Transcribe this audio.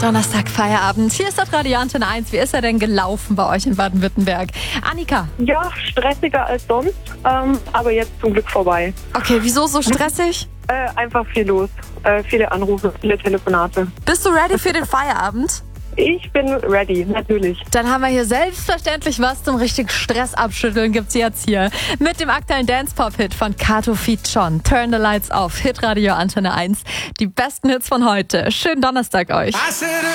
Donnerstag, Feierabend. Hier ist das Radio Antenne 1. Wie ist er denn gelaufen bei euch in Baden-Württemberg? Annika? Ja, stressiger als sonst, aber jetzt zum Glück vorbei. Okay, wieso so stressig? Einfach viel los. Viele Anrufe, viele Telefonate. Bist du ready für den Feierabend? Ich bin ready, natürlich. Dann haben wir hier selbstverständlich was zum richtig Stress abschütteln. Gibt's jetzt hier mit dem aktuellen Dance-Pop-Hit von Kato Feat. John. Turn the Lights Off. Hitradio Antenne 1. Die besten Hits von heute. Schönen Donnerstag euch.